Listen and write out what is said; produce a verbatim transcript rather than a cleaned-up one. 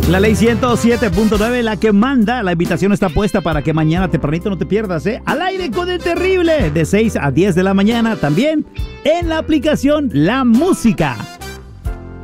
La ley ciento siete punto nueve, la que manda. La invitación está puesta para que mañana tempranito no te pierdas, ¿eh? Al aire con el terrible, de seis a diez de la mañana. También en la aplicación La Música.